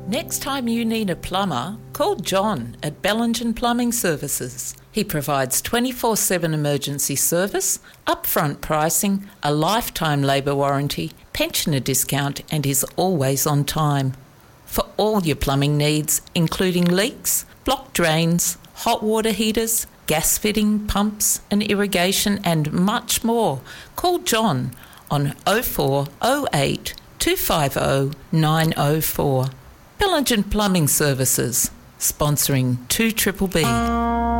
Next time you need a plumber, call John at Bellingen Plumbing Services. He provides 24/7 emergency service, upfront pricing, a lifetime labour warranty, pensioner discount, and is always on time. For all your plumbing needs, including leaks, blocked drains, hot water heaters, gas fitting, pumps and irrigation and much more, call John on 0408 250 904. Bellingen Plumbing Services, sponsoring 2BBB.